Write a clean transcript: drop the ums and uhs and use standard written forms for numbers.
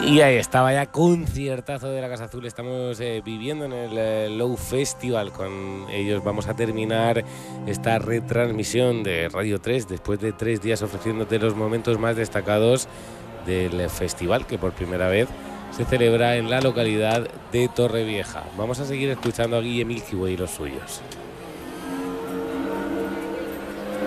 Y ahí estaba ya conciertazo de la Casa Azul. Estamos viviendo en el Low Festival. Con ellos vamos a terminar esta retransmisión de Radio 3 después de 3 días ofreciéndote los momentos más destacados del festival, que por primera vez se celebra en la localidad de Torrevieja. Vamos a seguir escuchando a Guille Milky Way y los suyos.